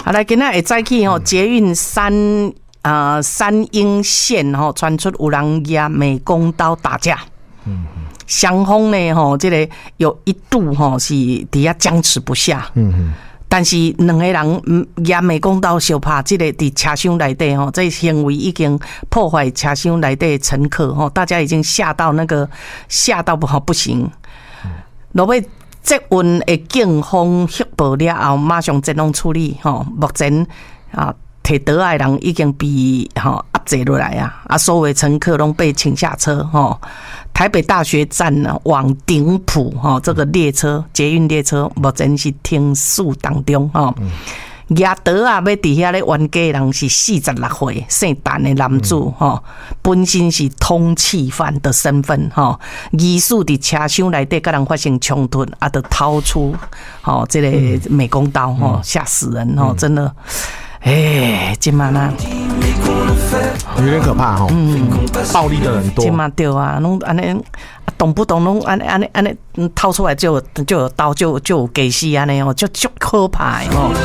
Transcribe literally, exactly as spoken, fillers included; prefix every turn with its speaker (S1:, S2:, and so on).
S1: 好，来今仔会早起吼，捷运三呃三英线吼传出有人拿美工刀打架，嗯，双方呢吼，这个有一度吼是底下僵持不下，嗯嗯。但是两个人拿美工刀相拍，这个伫车厢内底吼，这行为已经破坏车厢内底的乘客吼，大家已经吓到那个吓到不好不行。落尾接运的警方协报了后，马上进行处理吼。目前啊，摕刀的人已经被吼压制落来啊，啊，所有乘客拢被请下车吼。台北大学站呢，往顶埔哈，这个列车捷运列车目前是停驶当中哈。拿刀啊，要伫遐咧冤家人是四十六岁姓陈的男子哈，本身是通缉犯的身份哈，疑似伫车厢内底跟人发生冲突，啊，就掏出吼这个美工刀哈，吓死人哈，真的。哎，今嘛呢，
S2: 有点可怕哈。嗯，暴力的人多。
S1: 今嘛对啊，拢安尼，动不动拢安安尼安尼掏出来就有就有刀就就有给死安尼哦，就就可怕哦。